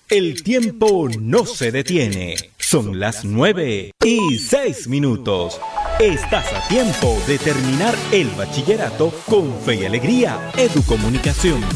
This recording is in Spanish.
El tiempo no se detiene. Son las 9:06. Estás a tiempo de terminar el bachillerato con fe y alegría. Educomunicación.